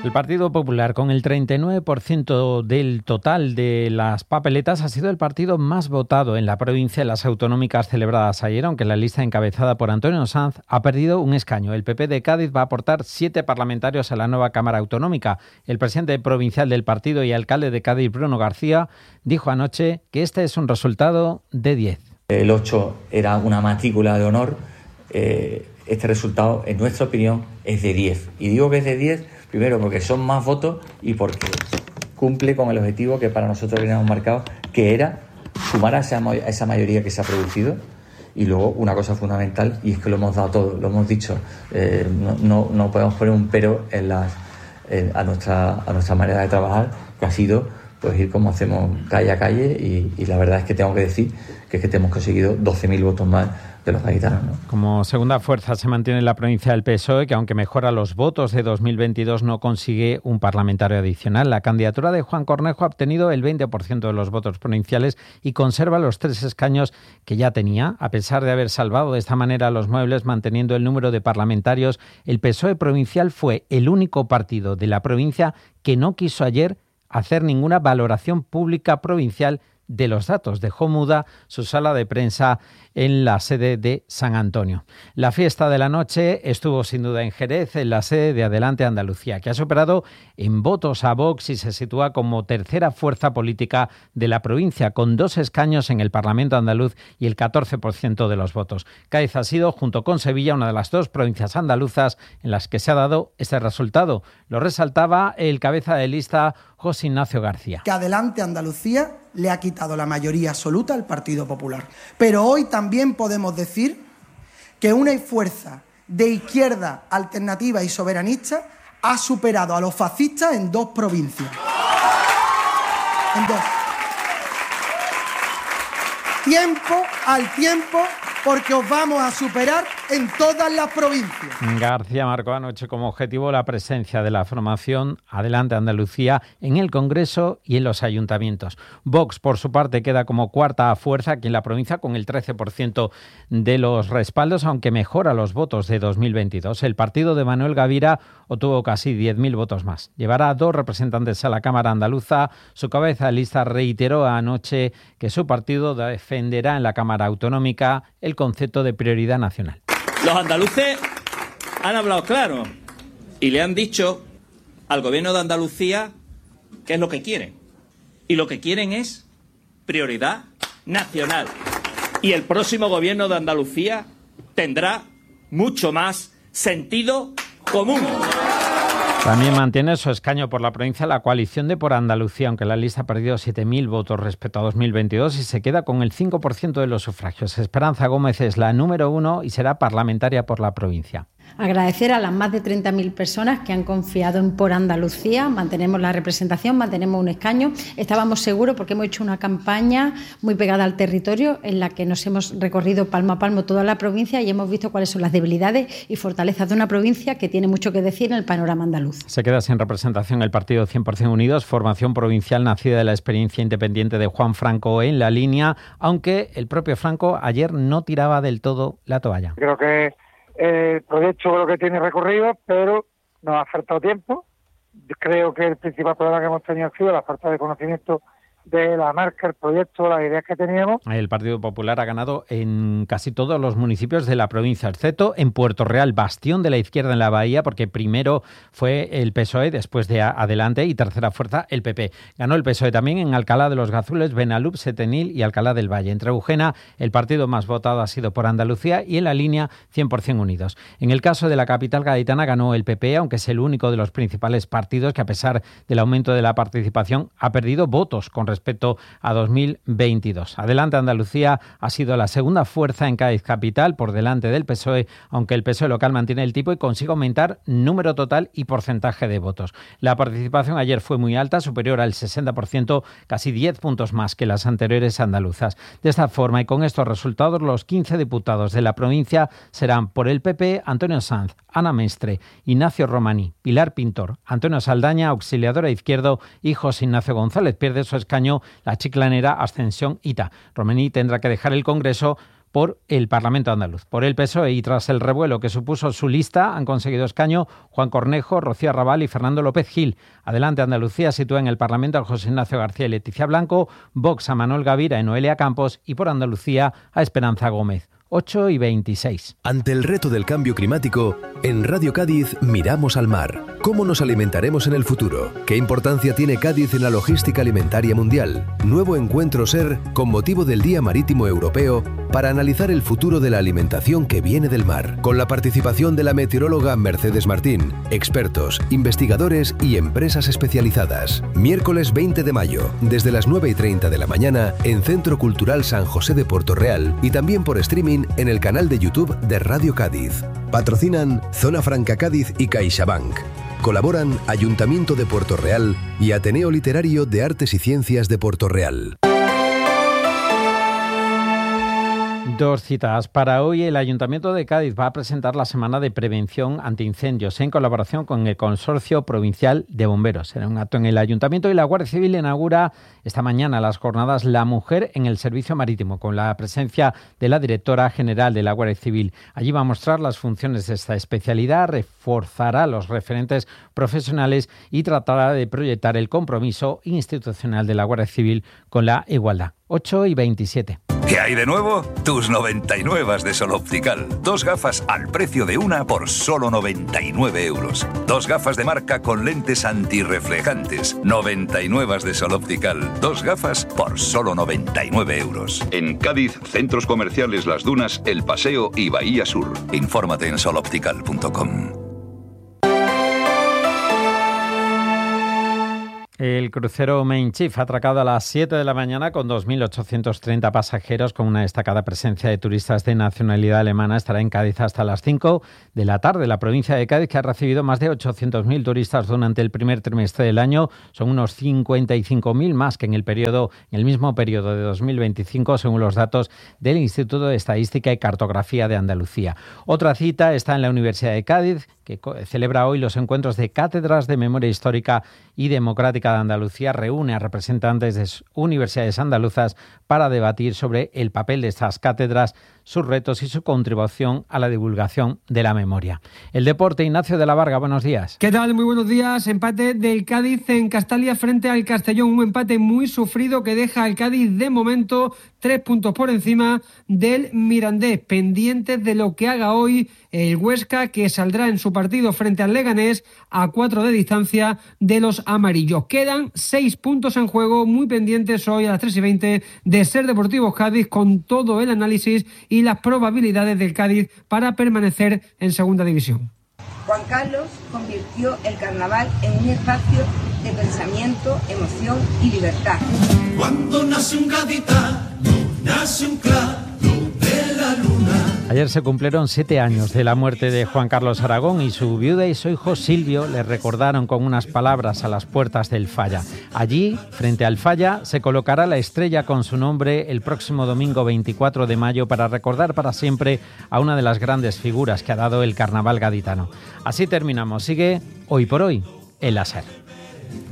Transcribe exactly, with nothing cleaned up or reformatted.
El Partido Popular, con el treinta y nueve por ciento del total de las papeletas, ha sido el partido más votado en la provincia de las autonómicas celebradas ayer, aunque la lista encabezada por Antonio Sanz ha perdido un escaño. El P P de Cádiz va a aportar siete parlamentarios a la nueva Cámara Autonómica. El presidente provincial del partido y alcalde de Cádiz, Bruno García, dijo anoche que este es un resultado de diez. El ocho era una matrícula de honor. Eh, este resultado, en nuestra opinión, es de diez. Y digo que es de diez, primero porque son más votos y porque cumple con el objetivo que para nosotros habíamos marcado, que era sumar a esa, a esa mayoría que se ha producido. Y luego una cosa fundamental, y es que lo hemos dado todo, lo hemos dicho, eh, no, no, no podemos poner un pero en las, en, a, nuestra, a nuestra manera de trabajar, que ha sido pues ir como hacemos calle a calle, y, y la verdad es que tengo que decir que es que hemos conseguido doce mil votos más de los gaditanos, ¿no? Como segunda fuerza se mantiene la provincia del P S O E, que aunque mejora los votos de dos mil veintidós no consigue un parlamentario adicional. La candidatura de Juan Cornejo ha obtenido el veinte por ciento de los votos provinciales y conserva los tres escaños que ya tenía. A pesar de haber salvado de esta manera los muebles manteniendo el número de parlamentarios, el P S O E provincial fue el único partido de la provincia que no quiso ayer hacer ninguna valoración pública provincial de los datos. Dejó muda su sala de prensa en la sede de San Antonio. La fiesta de la noche estuvo sin duda en Jerez, en la sede de Adelante Andalucía, que ha superado en votos a Vox y se sitúa como tercera fuerza política de la provincia, con dos escaños en el Parlamento andaluz y el catorce por ciento de los votos. Cádiz ha sido, junto con Sevilla, una de las dos provincias andaluzas en las que se ha dado este resultado. Lo resaltaba el cabeza de lista, José Ignacio García. Que Adelante Andalucía le ha quitado la mayoría absoluta al Partido Popular. Pero hoy también podemos decir que una fuerza de izquierda alternativa y soberanista ha superado a los fascistas en dos provincias. En dos. Tiempo al tiempo, porque os vamos a superar en todas las provincias. García marcó anoche como objetivo la presencia de la formación Adelante Andalucía en el Congreso y en los ayuntamientos. Vox, por su parte, queda como cuarta fuerza aquí en la provincia con el trece por ciento de los respaldos, aunque mejora los votos de dos mil veintidós. El partido de Manuel Gavira obtuvo casi diez mil votos más. Llevará dos representantes a la Cámara andaluza. Su cabeza de lista reiteró anoche que su partido defenderá en la Cámara autonómica el concepto de prioridad nacional. Los andaluces han hablado claro y le han dicho al gobierno de Andalucía qué es lo que quieren. Y lo que quieren es prioridad nacional. Y el próximo gobierno de Andalucía tendrá mucho más sentido común. También mantiene su escaño por la provincia la coalición de Por Andalucía, aunque la lista ha perdido siete mil votos respecto a dos mil veintidós y se queda con el cinco por ciento de los sufragios. Esperanza Gómez es la número uno y será parlamentaria por la provincia. Agradecer a las más de treinta mil personas que han confiado en Por Andalucía. Mantenemos la representación, mantenemos un escaño. Estábamos seguros porque hemos hecho una campaña muy pegada al territorio en la que nos hemos recorrido palmo a palmo toda la provincia y hemos visto cuáles son las debilidades y fortalezas de una provincia que tiene mucho que decir en el panorama andaluz. Se queda sin representación el partido cien por ciento Unidos, formación provincial nacida de la experiencia independiente de Juan Franco en la línea, aunque el propio Franco ayer no tiraba del todo la toalla. Creo que el proyecto creo que tiene recorrido, pero nos ha faltado tiempo. Creo que el principal problema que hemos tenido ha sido la falta de conocimiento de la marca, el proyecto, las ideas que teníamos. El Partido Popular ha ganado en casi todos los municipios de la provincia, excepto en Puerto Real, bastión de la izquierda en la Bahía, porque primero fue el P S O E, después de Adelante y tercera fuerza el P P. Ganó el P S O E también en Alcalá de los Gazules, Benalup, Setenil y Alcalá del Valle. En Trebujena, el partido más votado ha sido Por Andalucía y en la línea cien por ciento Unidos. En el caso de la capital gaditana ganó el P P, aunque es el único de los principales partidos que, a pesar del aumento de la participación, ha perdido votos con respecto a dos mil veintidós. Adelante Andalucía ha sido la segunda fuerza en Cádiz capital por delante del P S O E, aunque el P S O E local mantiene el tipo y consigue aumentar número total y porcentaje de votos. La participación ayer fue muy alta, superior al sesenta por ciento, casi diez puntos más que las anteriores andaluzas. De esta forma y con estos resultados, los quince diputados de la provincia serán por el P P Antonio Sanz, Ana Mestre, Ignacio Romaní, Pilar Pintor, Antonio Saldaña, auxiliadora izquierdo, y José Ignacio González. Pierde su escaño la chiclanera Ascensión Ita. Romaní tendrá que dejar el Congreso por el Parlamento andaluz, por el P S O E, y tras el revuelo que supuso su lista han conseguido escaño Juan Cornejo, Rocío Arrabal y Fernando López Gil. Adelante Andalucía sitúa en el Parlamento a José Ignacio García y Leticia Blanco, Vox a Manuel Gavira y Noelia Campos y por Andalucía a Esperanza Gómez. ocho y veintiséis. Ante el reto del cambio climático, en Radio Cádiz miramos al mar. ¿Cómo nos alimentaremos en el futuro? ¿Qué importancia tiene Cádiz en la logística alimentaria mundial? Nuevo encuentro SER con motivo del Día Marítimo Europeo para analizar el futuro de la alimentación que viene del mar, con la participación de la meteoróloga Mercedes Martín, expertos, investigadores y empresas especializadas. Miércoles veinte de mayo, desde las nueve y treinta de la mañana, en Centro Cultural San José de Puerto Real y también por streaming en el canal de YouTube de Radio Cádiz. Patrocinan Zona Franca Cádiz y CaixaBank. Colaboran Ayuntamiento de Puerto Real y Ateneo Literario de Artes y Ciencias de Puerto Real. Dos citas. Para hoy el Ayuntamiento de Cádiz va a presentar la Semana de Prevención Antiincendios en colaboración con el Consorcio Provincial de Bomberos. Será un acto en el Ayuntamiento y la Guardia Civil inaugura esta mañana las jornadas La Mujer en el Servicio Marítimo con la presencia de la Directora General de la Guardia Civil. Allí va a mostrar las funciones de esta especialidad, reforzará los referentes profesionales y tratará de proyectar el compromiso institucional de la Guardia Civil con la igualdad. ocho y veintisiete. ¿Qué hay de nuevo? Tus noventa y nueve de Sol Optical. Dos gafas al precio de una por solo noventa y nueve euros. Dos gafas de marca con lentes antirreflejantes. noventa y nueve de Sol Optical. Dos gafas por solo noventa y nueve euros. En Cádiz, centros comerciales Las Dunas, El Paseo y Bahía Sur. Infórmate en sol optical punto com. El crucero Main Chief ha atracado a las siete de la mañana con dos mil ochocientos treinta pasajeros, con una destacada presencia de turistas de nacionalidad alemana. Estará en Cádiz hasta las cinco de la tarde. La provincia de Cádiz, que ha recibido más de ochocientos mil turistas durante el primer trimestre del año, son unos cincuenta y cinco mil más que en el periodo, en el mismo periodo de dos mil veinticinco, según los datos del Instituto de Estadística y Cartografía de Andalucía. Otra cita está en la Universidad de Cádiz, que celebra hoy los encuentros de Cátedras de Memoria Histórica y Democrática de Andalucía. Reúne a representantes de universidades andaluzas para debatir sobre el papel de estas cátedras, sus retos y su contribución a la divulgación de la memoria. El deporte, Ignacio de la Varga, buenos días. ¿Qué tal? Muy buenos días. Empate del Cádiz en Castalia frente al Castellón. Un empate muy sufrido que deja al Cádiz de momento tres puntos por encima del Mirandés, pendientes de lo que haga hoy el Huesca, que saldrá en su partido frente al Leganés a cuatro de distancia de los amarillos. Quedan seis puntos en juego, muy pendientes hoy a las tres y veinte de Ser Deportivo Cádiz, con todo el análisis y las probabilidades del Cádiz para permanecer en segunda división. Juan Carlos convirtió el carnaval en un espacio de pensamiento, emoción y libertad. Cuando nace un gaditano, nace un claro de la luna. Ayer se cumplieron siete años de la muerte de Juan Carlos Aragón y su viuda y su hijo Silvio le recordaron con unas palabras a las puertas del Falla. Allí, frente al Falla, se colocará la estrella con su nombre el próximo domingo veinticuatro de mayo para recordar para siempre a una de las grandes figuras que ha dado el carnaval gaditano. Así terminamos. Sigue Hoy por Hoy en la SER.